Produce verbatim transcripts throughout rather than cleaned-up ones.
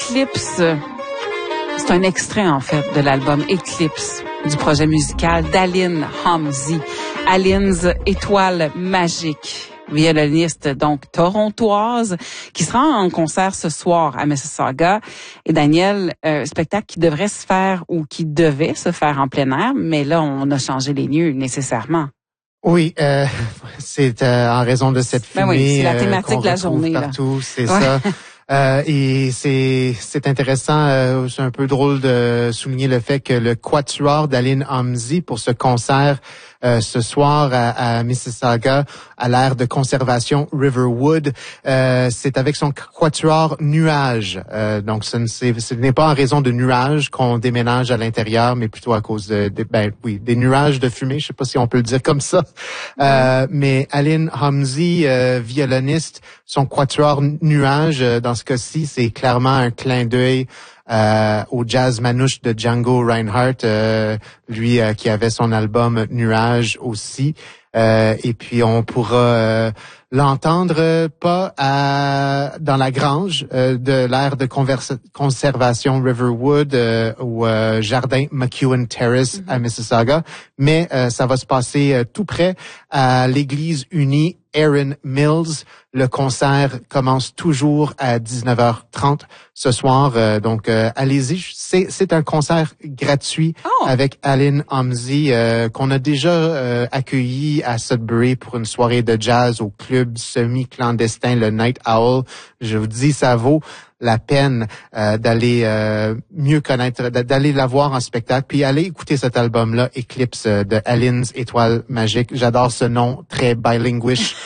Eclipse. C'est un extrait, en fait, de l'album Eclipse, du projet musical d'Aline Homsy. Aline's Étoile magique, violoniste donc torontoise, qui sera en concert ce soir à Mississauga. Et Daniel, un spectacle qui devrait se faire ou qui devait se faire en plein air, mais là, on a changé les lieux nécessairement. Oui, euh, c'est euh, en raison de cette fumée. Ben oui, c'est la thématique euh, de la journée partout, là. C'est ouais. ça. Euh, et c'est c'est intéressant, euh, c'est un peu drôle de souligner le fait que le quatuor d'Aline Homsy pour ce concert euh, ce soir à, à Mississauga, à l'aire de conservation Riverwood, euh, c'est avec son quatuor Nuage. Euh, donc ce, ne, ce n'est pas en raison de nuages qu'on déménage à l'intérieur, mais plutôt à cause de, de ben oui, des nuages de fumée. Je sais pas si on peut le dire comme ça. Euh, mais Aline Homsy, euh, violoniste, son quatuor Nuage, euh, dans ce cas-ci, c'est clairement un clin d'œil euh, au jazz manouche de Django Reinhardt, euh, lui euh, qui avait son album Nuage aussi. Euh, et puis on pourra euh, l'entendre euh, pas à, dans la grange euh, de l'aire de conversa- conservation Riverwood euh, au euh, jardin McEwen Terrace mm-hmm. à Mississauga, mais euh, ça va se passer euh, tout près à l'église unie Erin Mills. Le concert commence toujours à dix-neuf heures trente ce soir, euh, donc euh, allez-y. C'est, c'est un concert gratuit oh. avec Aline Homsy euh, qu'on a déjà euh, accueilli à Sudbury pour une soirée de jazz au club semi-clandestin, le Night Owl. Je vous dis, ça vaut la peine euh, d'aller euh, mieux connaître, d'aller la voir en spectacle, puis aller écouter cet album-là, Eclipse de Aline's Étoile magique. J'adore ce nom très bilinguish.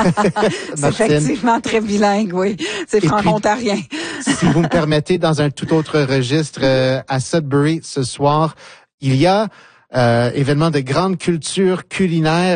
C'est effectivement très bilingue, oui. C'est franco-ontarien. Si vous me permettez, dans un tout autre registre, euh, à Sudbury ce soir, il y a euh, événement de grande culture culinaire.